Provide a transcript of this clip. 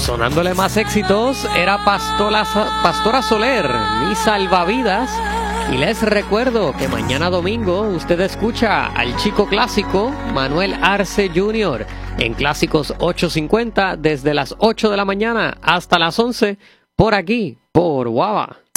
Sonándole más éxitos era Pastora Soler, Mi Salvavidas. Y les recuerdo que mañana domingo usted escucha al chico clásico Manuel Arce Jr. en Clásicos 850 desde las 8 de la mañana hasta las 11 por aquí, por Guava.